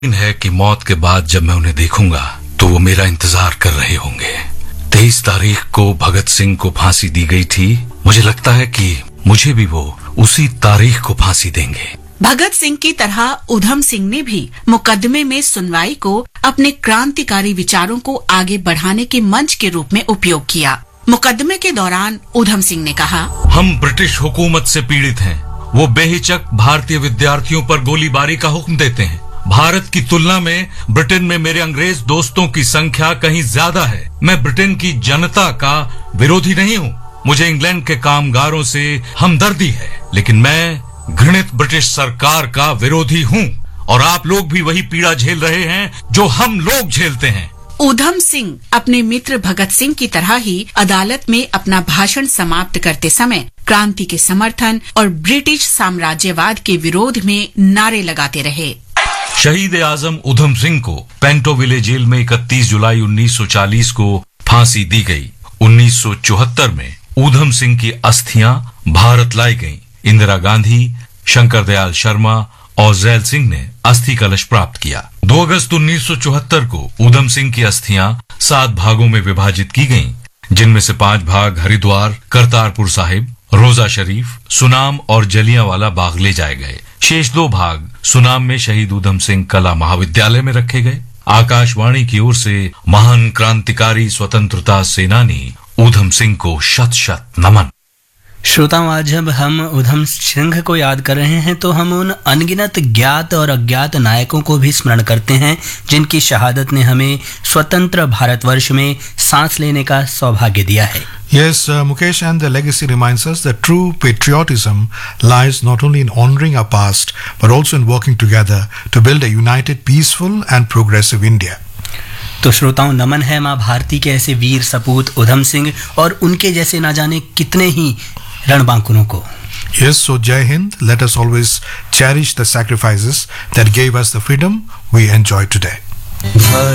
है कि मौत के बाद जब मैं उन्हें देखूंगा तो वो मेरा इंतजार कर रहे होंगे। 23 तारीख को भगत सिंह को फांसी दी गई थी। मुझे लगता है कि मुझे भी वो उसी तारीख को फांसी देंगे। भगत सिंह की तरह उधम सिंह ने भी मुकदमे में सुनवाई को अपने क्रांतिकारी विचारों को आगे बढ़ाने के मंच के रूप में उपयोग किया। मुकदमे के दौरान उधम सिंह ने कहा, हम ब्रिटिश हुकूमत से पीड़ित हैं। वो बेहिचक भारतीय विद्यार्थियों पर गोलीबारी का हुक्म देते हैं। भारत की तुलना में ब्रिटेन में मेरे अंग्रेज दोस्तों की संख्या कहीं ज्यादा है। मैं ब्रिटेन की जनता का विरोधी नहीं हूँ। मुझे इंग्लैंड के कामगारों से हमदर्दी है, लेकिन मैं घृणित ब्रिटिश सरकार का विरोधी हूँ और आप लोग भी वही पीड़ा झेल रहे हैं जो हम लोग झेलते हैं। उधम सिंह अपने मित्र भगत सिंह की तरह ही अदालत में अपना भाषण समाप्त करते समय क्रांति के समर्थन और ब्रिटिश साम्राज्यवाद के विरोध में नारे लगाते रहे। शहीद आजम उधम सिंह को पेंटोविले जेल में 31 जुलाई 1940 को फांसी दी गई। 1974 में उधम सिंह की अस्थियां भारत लाई गईं। इंदिरा गांधी, शंकर दयाल शर्मा और जैल सिंह ने अस्थि कलश प्राप्त किया। 2 अगस्त 1974 को उधम सिंह की अस्थियां 7 भागों में विभाजित की गईं, जिनमें से 5 भाग हरिद्वार, करतारपुर साहिब, रोजा शरीफ, सुनाम और जलियांवाला बाग ले जाए गए। शेष 2 भाग सुनाम में शहीद उधम सिंह कला महाविद्यालय में रखे गए। आकाशवाणी की ओर से महान क्रांतिकारी स्वतंत्रता सेनानी उधम सिंह को शत शत नमन। श्रोताओं, आज जब हम उधम सिंह को याद कर रहे हैं तो हम उन अनगिनत ज्ञात और अज्ञात नायकों को भी स्मरण करते हैं जिनकी शहादत ने हमें स्वतंत्र भारतवर्ष में सांस लेने का सौभाग्य दिया है। Yes, Mukesh, and the legacy reminds us that true patriotism lies not only in honoring our past, but also in working together to build a united, peaceful and progressive India. तो श्रोताओं, नमन है माँ भारती के ऐसे वीर सपूत उधम सिंह और उनके जैसे ना जाने कितने ही रणबांकुरों को। Yes, so Jai Hind, let us always cherish the sacrifices that gave us the freedom we enjoy today.